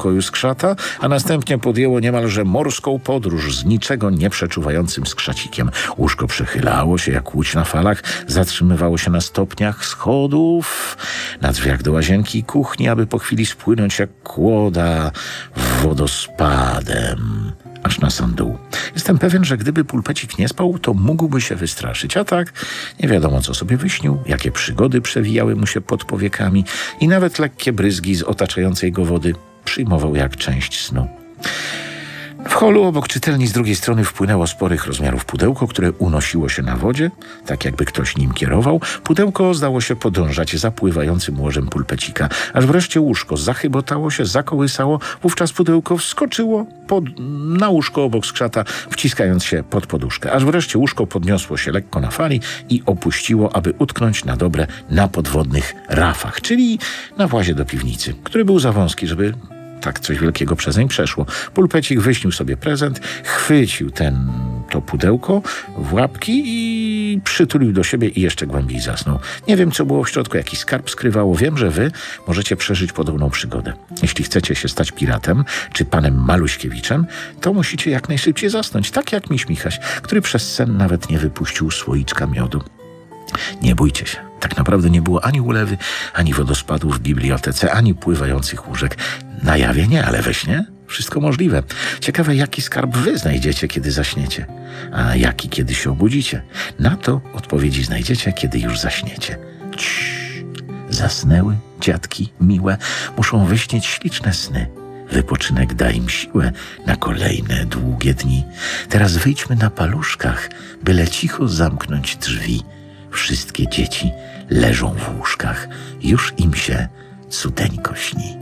pokoju skrzata, a następnie podjęło niemalże morską podróż z niczego nie przeczuwającym skrzacikiem. Łóżko przechylało się jak łódź na falach, zatrzymywało się na stopniach schodów, na drzwiach do łazienki i kuchni, aby po chwili spłynąć jak kłoda wodospadem aż na sam dół. Jestem pewien, że gdyby Pulpecik nie spał, to mógłby się wystraszyć, a tak nie wiadomo, co sobie wyśnił, jakie przygody przewijały mu się pod powiekami i nawet lekkie bryzgi z otaczającej go wody przyjmował jak część snu. W holu obok czytelni z drugiej strony wpłynęło sporych rozmiarów pudełko, które unosiło się na wodzie, tak jakby ktoś nim kierował. Pudełko zdało się podążać zapływającym łożem Pulpecika, aż wreszcie łóżko zachybotało się, zakołysało, wówczas pudełko wskoczyło na łóżko obok skrzata, wciskając się pod poduszkę. Aż wreszcie łóżko podniosło się lekko na fali i opuściło, aby utknąć na dobre na podwodnych rafach, czyli na włazie do piwnicy, który był za wąski, żeby tak coś wielkiego przez nią przeszło. Pulpecik wyśnił sobie prezent, chwycił to pudełko w łapki i przytulił do siebie i jeszcze głębiej zasnął. Nie wiem, co było w środku, jaki skarb skrywało. Wiem, że wy możecie przeżyć podobną przygodę. Jeśli chcecie się stać piratem czy panem Maluśkiewiczem, to musicie jak najszybciej zasnąć, tak jak Miś Michaś, który przez sen nawet nie wypuścił słoiczka miodu. Nie bójcie się. Tak naprawdę nie było ani ulewy, ani wodospadu w bibliotece, ani pływających łóżek. Na jawie nie, ale we śnie wszystko możliwe. Ciekawe, jaki skarb wy znajdziecie, kiedy zaśniecie, a jaki, kiedy się obudzicie. Na to odpowiedzi znajdziecie, kiedy już zaśniecie. Ciii. Zasnęły dziadki miłe, muszą wyśnieć śliczne sny. Wypoczynek da im siłę na kolejne długie dni. Teraz wyjdźmy na paluszkach, byle cicho zamknąć drzwi. Wszystkie dzieci leżą w łóżkach, już im się cudeńko śni.